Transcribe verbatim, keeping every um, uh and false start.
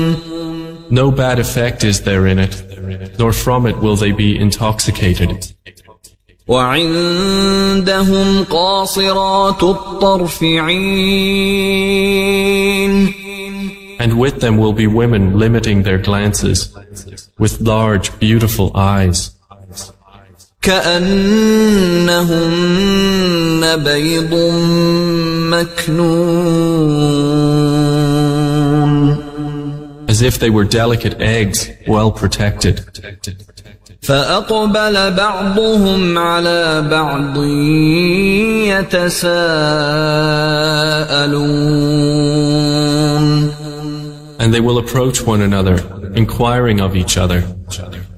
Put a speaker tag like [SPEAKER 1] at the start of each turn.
[SPEAKER 1] No bad effect is there in it, nor from it will they be intoxicated.
[SPEAKER 2] وعندهم قاصرات الطرف عين.
[SPEAKER 1] And with them will be women limiting their glances, with large, beautiful eyes.
[SPEAKER 2] كأنهن بيض مكنون.
[SPEAKER 1] As if they were delicate eggs, well protected.
[SPEAKER 2] فأقبل بعضهم على بعض يتساءلون.
[SPEAKER 1] And they will approach one another, inquiring of each other.